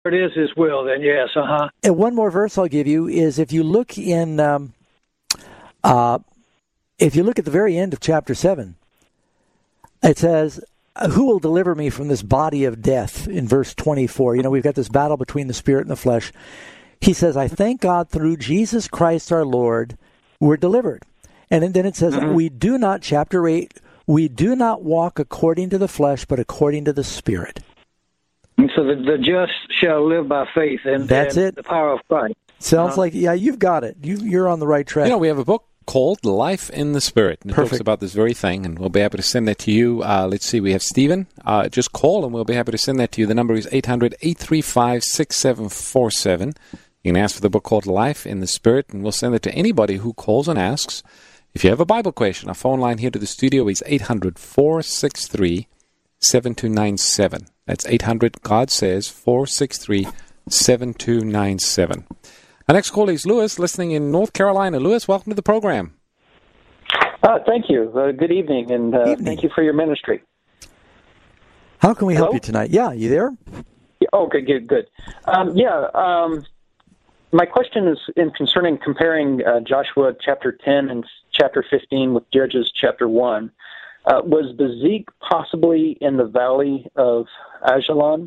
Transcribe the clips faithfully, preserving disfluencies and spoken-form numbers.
it is His will, then yes, uh-huh. And one more verse I'll give you is if you look in, um, uh, if you look at the very end of chapter seven, it says, who will deliver me from this body of death in verse twenty-four? You know, we've got this battle between the spirit and the flesh. He says, I thank God through Jesus Christ our Lord, we're delivered. And then it says, mm-hmm. we do not, chapter eight, we do not walk according to the flesh, but according to the Spirit. And so the, the just shall live by faith in That's and it. the power of Christ. Sounds uh-huh. like, yeah, you've got it. You, you're on the right track. You know, we have a book called Life in the Spirit, and it Perfect. talks about this very thing, and we'll be happy to send that to you. Uh, let's see, we have Stephen. Uh, just call, and we'll be happy to send that to you. The number is eight hundred, eight three five, six seven four seven. You can ask for the book called Life in the Spirit, and we'll send it to anybody who calls and asks. If you have a Bible question, our phone line here to the studio is eight hundred, four six three, seven two nine seven. That's eight hundred, God says, four six three, seven two nine seven. Our next caller is Lewis, listening in North Carolina. Lewis, welcome to the program. Uh, thank you. Uh, good evening, and uh, evening. Thank you for your ministry. How can we help Hello? you tonight? Yeah, you there? Yeah, okay, good, good. Um, yeah, um, my question is in concerning comparing uh, Joshua chapter ten and chapter fifteen with Judges chapter one. Uh, was Bezik possibly in the valley of Ajalon?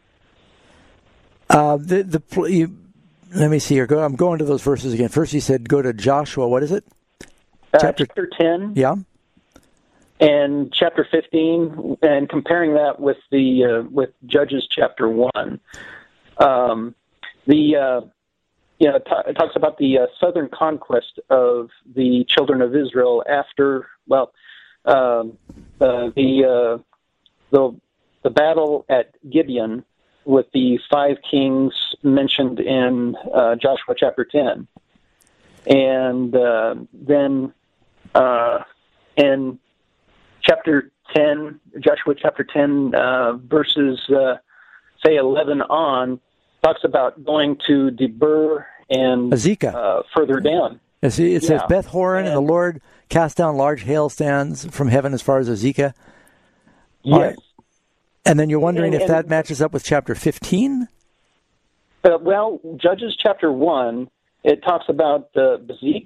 Uh, the the you, let me see here. Go, I'm going to those verses again. First, you said go to Joshua. What is it? Uh, Chapter, chapter ten. Yeah. And chapter fifteen, and comparing that with the uh, with Judges chapter one. Um, the uh, you know, t- it talks about the uh, southern conquest of the children of Israel after, well, um, uh, the, uh, the the battle at Gibeon with the five kings mentioned in uh, Joshua chapter ten. And uh, then uh, in chapter ten, Joshua chapter ten, uh, verses, uh, say, eleven on, talks about going to Debir and Azekah. Uh, further down. It says Yeah. Beth Horon, and, and the Lord cast down large hailstones from heaven as far as Azekah. Yes. Right. And then you're wondering And- if and- that matches up with chapter fifteen? Uh, well, Judges chapter one, it talks about uh, Bezik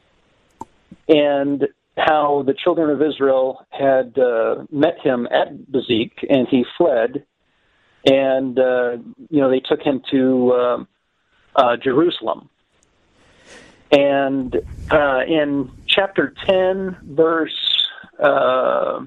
and how the children of Israel had uh, met him at Bezik, and he fled, and uh, you know they took him to uh, uh, Jerusalem. And uh, in chapter ten, verse uh,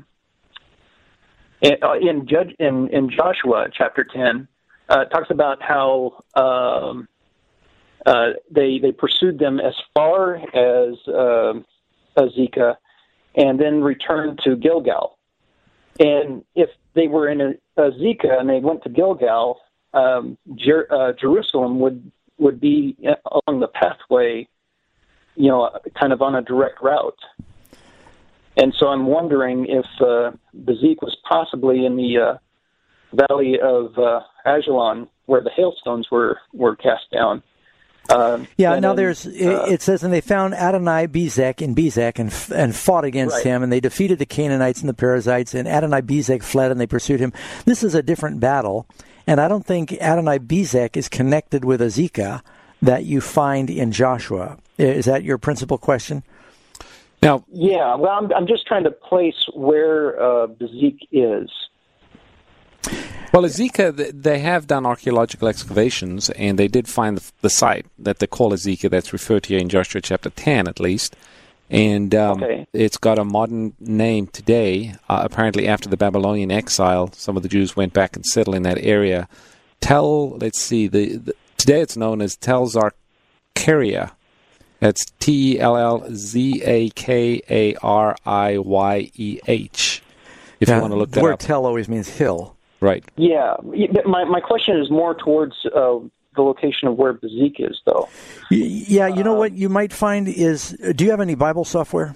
in in, Judge, in in Joshua chapter ten, uh, it talks about how um, uh, they they pursued them as far as uh, Azekah, and then returned to Gilgal. And if they were in Azekah and they went to Gilgal, um, Jer- uh, Jerusalem would would be along the pathway, you know, kind of on a direct route. And so I'm wondering if uh, Bezik was possibly in the uh, valley of uh, Ajalon, where the hailstones were, were cast down. Uh, Yeah, and now then, there's, uh, it says, and they found Adonai Bezek in Bezek and and fought against Right. him, and they defeated the Canaanites and the Perizzites, and Adonai Bezek fled, and they pursued him. This is a different battle, and I don't think Adonai Bezek is connected with Azekah that you find in Joshua. Is that your principal question? Now, Yeah, well, I'm, I'm just trying to place where uh, Bezik is. well, Azekah, th- they have done archaeological excavations, and they did find the, the site that they call Azekah that's referred to here in Joshua chapter ten, at least. And um, Okay. it's got a modern name today. Uh, apparently, after the Babylonian exile, some of the Jews went back and settled in that area. Tel, let's see, the, the today it's known as Tel Zarkaria. That's T E L L Z A K A R I Y E H, if Yeah, you want to look the that word up. tell always means hill. Right. Yeah, my my question is more towards uh, the location of where Bezik is, though. Y- Yeah, you know what you might find is, do you have any Bible software?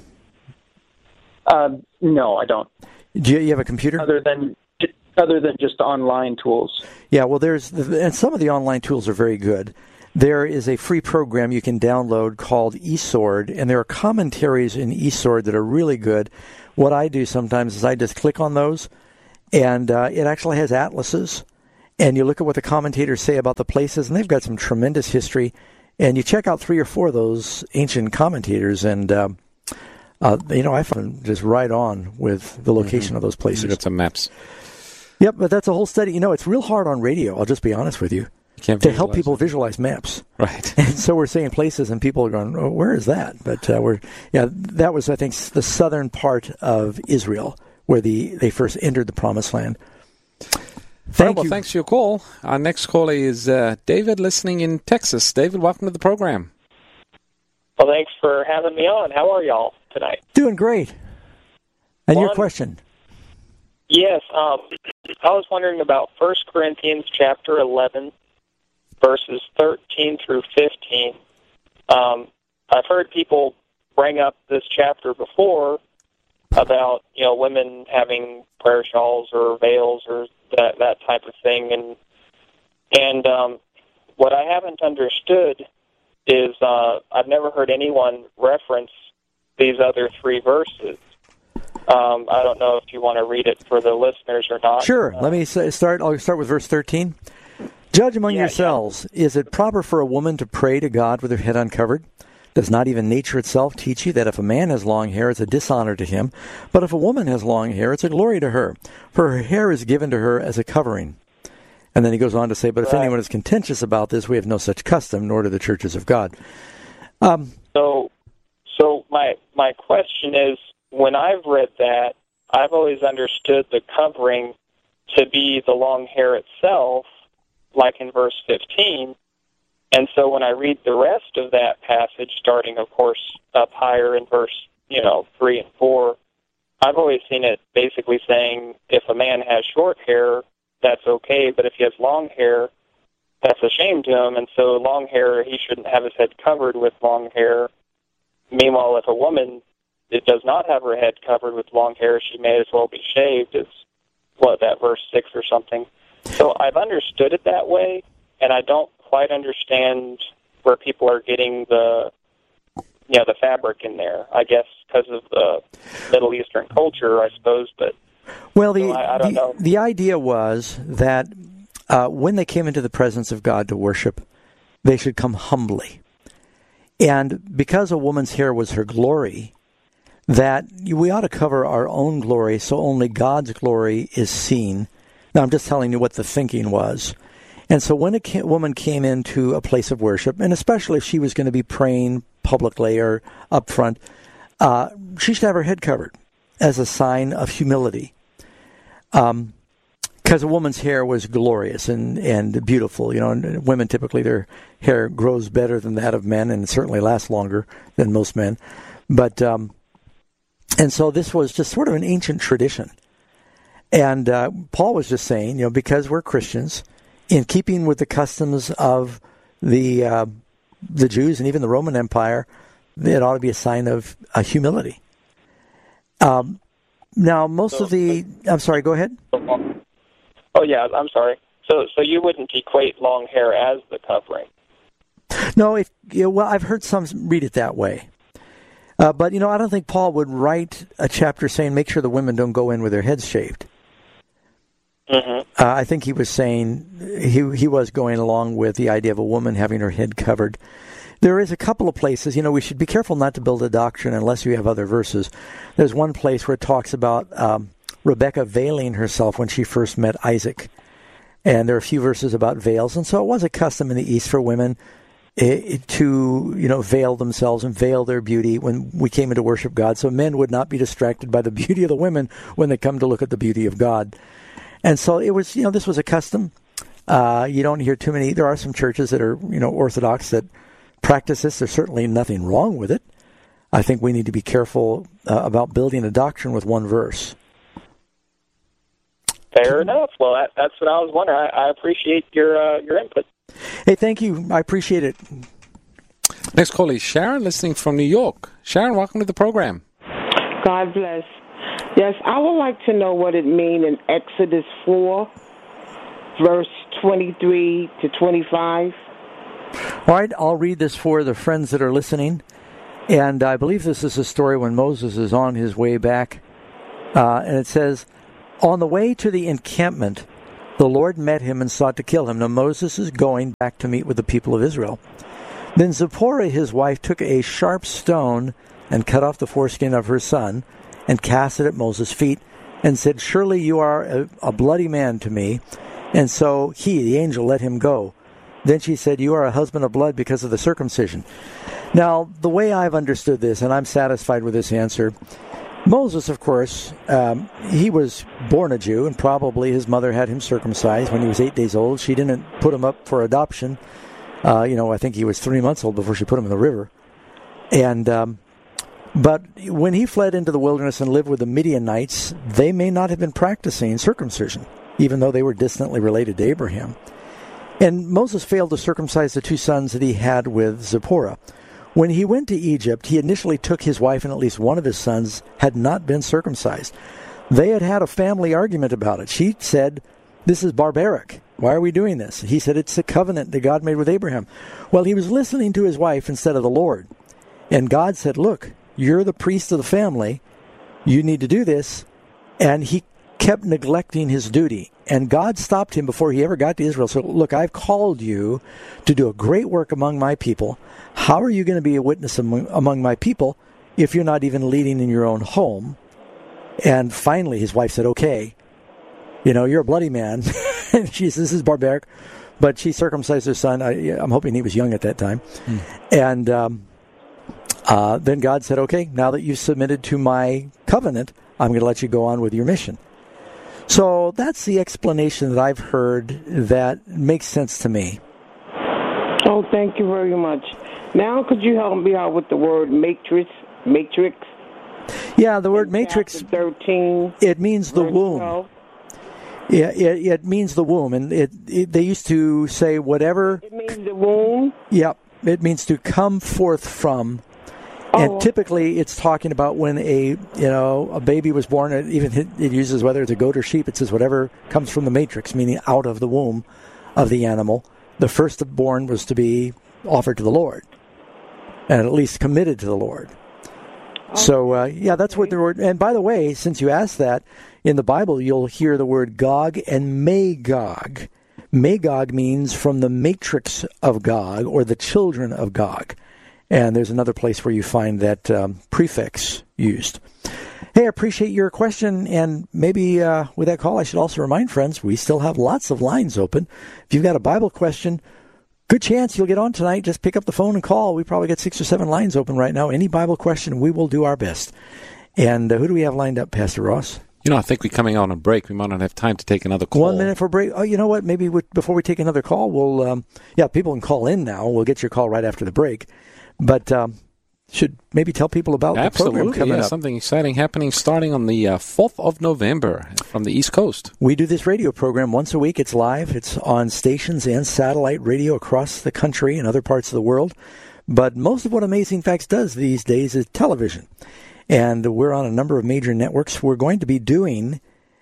Uh, no, I don't. Do you, you have a computer? Other than other than just online tools. Yeah, well, there's, and some of the online tools are very good. There is a free program you can download called eSword, and there are commentaries in eSword that are really good. What I do sometimes is I just click on those, and uh, it actually has atlases, and you look at what the commentators say about the places, and they've got some tremendous history. And you check out three or four of those ancient commentators, and um, uh, you know I found just right on with the location mm-hmm. of those places. You got some maps. Yep, but that's a whole study. You know, it's real hard on radio. I'll just be honest with you, you to help people visualize maps. Right. And so we're saying places, and people are going, "Oh, where is that?" But uh, we're yeah, that was I think the southern part of Israel where the they first entered the Promised Land. Thank right, well, you. Thanks for your call. Our next caller is uh, David, listening in Texas. David, welcome to the program. Well, thanks for having me on. How are y'all tonight? Doing great. And One, your question? Yes, um, I was wondering about First Corinthians chapter eleven, verses thirteen through fifteen. Um, I've heard people bring up this chapter before about, you know, women having prayer shawls or veils or that that type of thing, and and um, what I haven't understood is uh, I've never heard anyone reference these other three verses. Um, I don't know if you want to read it for the listeners or not. Sure. Uh, Let me start. I'll start with verse thirteen. Judge among yeah, yourselves. Yeah. Is it proper for a woman to pray to God with her head uncovered? Does not even nature itself teach you that if a man has long hair, it's a dishonor to him? But if a woman has long hair, it's a glory to her, for her hair is given to her as a covering. And then he goes on to say, but if right. anyone is contentious about this, we have no such custom, nor do the churches of God. Um, so, so my my question is, when I've read that, I've always understood the covering to be the long hair itself, like in verse fifteen. And so when I read the rest of that passage, starting, of course, up higher in verse, you know, three and four, I've always seen it basically saying if a man has short hair, that's okay, but if he has long hair, that's a shame to him, and so long hair, he shouldn't have his head covered with long hair. Meanwhile, if a woman it does not have her head covered with long hair, she may as well be shaved. It's, what, that verse six or something. So I've understood it that way, and I don't quite understand where people are getting the, you know, the fabric in there. I guess because of the Middle Eastern culture, I suppose. But well, the so I, I don't the, know. the idea was that uh, when they came into the presence of God to worship, they should come humbly, and because a woman's hair was her glory, that we ought to cover our own glory so only God's glory is seen. Now, I'm just telling you what the thinking was. And so when a woman came into a place of worship, and especially if she was going to be praying publicly or up front, uh, she should have her head covered as a sign of humility. Um, because a woman's hair was glorious and, and beautiful. You know, and women typically, their hair grows better than that of men and certainly lasts longer than most men. But, um, and so this was just sort of an ancient tradition. And uh, Paul was just saying, you know, because we're Christians, in keeping with the customs of the uh, the Jews and even the Roman Empire, it ought to be a sign of uh, humility. Um, now, most so, of the... I'm sorry, go ahead. Oh, yeah, I'm sorry. So so you wouldn't equate long hair as the covering? No, if, you know, well, I've heard some read it that way. Uh, but, you know, I don't think Paul would write a chapter saying, make sure the women don't go in with their heads shaved. Mm-hmm. Uh, I think he was saying, he he was going along with the idea of a woman having her head covered. There is a couple of places, you know, we should be careful not to build a doctrine unless you have other verses. There's one place where it talks about um, Rebecca veiling herself when she first met Isaac. And there are a few verses about veils. And so it was a custom in the East for women it, to, you know, veil themselves and veil their beauty when we came in to worship God. So men would not be distracted by the beauty of the women when they come to look at the beauty of God. And so it was, you know, this was a custom. Uh, you don't hear too many. There are some churches that are, you know, Orthodox that practice this. There's certainly nothing wrong with it. I think we need to be careful uh, about building a doctrine with one verse. Fair enough. Well, that, that's what I was wondering. I, I appreciate your uh, your input. Hey, thank you. I appreciate it. Next call is Sharon, listening from New York. Sharon, welcome to the program. God bless. Yes, I would like to know what it means in Exodus four, verse twenty-three to twenty-five. All right, I'll read this for the friends that are listening. And I believe this is a story when Moses is on his way back. Uh, and it says, on the way to the encampment, the Lord met him and sought to kill him. Now Moses is going back to meet with the people of Israel. Then Zipporah, his wife, took a sharp stone and cut off the foreskin of her son and cast it at Moses' feet and said, surely you are a, a bloody man to me. And so he, the angel, let him go. Then she said, you are a husband of blood because of the circumcision. Now, the way I've understood this, and I'm satisfied with this answer, Moses, of course, um, he was born a Jew, and probably his mother had him circumcised when he was eight days old. She didn't put him up for adoption. Uh, you know, I think he was three months old before she put him in the river. And um, but when he fled into the wilderness and lived with the Midianites, they may not have been practicing circumcision, even though they were distantly related to Abraham. And Moses failed to circumcise the two sons that he had with Zipporah. When he went to Egypt, he initially took his wife and at least one of his sons had not been circumcised. They had had a family argument about it. She said, this is barbaric. Why are we doing this? He said, it's a covenant that God made with Abraham. Well, he was listening to his wife instead of the Lord. And God said, look, you're the priest of the family. You need to do this. And he kept neglecting his duty. And God stopped him before he ever got to Israel. So, look, I've called you to do a great work among my people. How are you going to be a witness among, among my people if you're not even leading in your own home? And finally, his wife said, okay, you know, you're a bloody man. And she says, this is barbaric. But she circumcised her son. I, I'm hoping he was young at that time. Hmm. And um, uh, then God said, okay, now that you've submitted to my covenant, I'm going to let you go on with your mission. So that's the explanation that I've heard that makes sense to me. Oh, thank you very much. Now, could you help me out with the word matrix? Matrix? Yeah, the word matrix, thirteen, it means the womb. twelve. Yeah, it, it means the womb. And it, it they used to say whatever... It means the womb? Yep. It means to come forth from... And oh. Typically, it's talking about when a you know a baby was born. It even it uses whether it's a goat or sheep. It says whatever comes from the matrix, meaning out of the womb of the animal. The firstborn was to be offered to the Lord, and at least committed to the Lord. Okay. So uh, yeah, that's what the word. And by the way, since you asked that, in the Bible you'll hear the word Gog and Magog. Magog means from the matrix of Gog or the children of Gog. And there's another place where you find that um, prefix used. Hey, I appreciate your question, and maybe uh, with that call, I should also remind friends, we still have lots of lines open. If you've got a Bible question, good chance you'll get on tonight. Just pick up the phone and call. We probably got six or seven lines open right now. Any Bible question, we will do our best. And uh, who do we have lined up, Pastor Ross? You know, I think we're coming out on break. We might not have time to take another call. One minute for break. Oh, you know what? Maybe we, before we take another call, we'll, um, yeah, people can call in now. We'll get your call right after the break. But um, should maybe tell people about Absolutely, the program coming yeah, up. Something exciting happening starting on the uh, fourth of November from the East Coast. We do this radio program once a week. It's live. It's on stations and satellite radio across the country and other parts of the world. But most of what Amazing Facts does these days is television. And we're on a number of major networks. We're going to be doing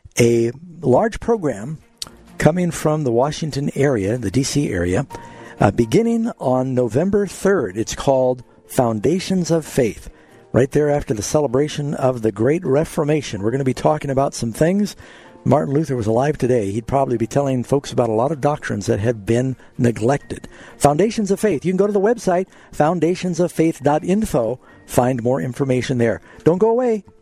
a large program coming from the Washington area, the D C area, Uh, beginning on November third. It's called Foundations of Faith, right there after the celebration of the Great Reformation. We're going to be talking about some things. Martin Luther was alive today. He'd probably be telling folks about a lot of doctrines that have been neglected. Foundations of Faith. You can go to the website, foundations of faith dot info. Find more information there. Don't go away.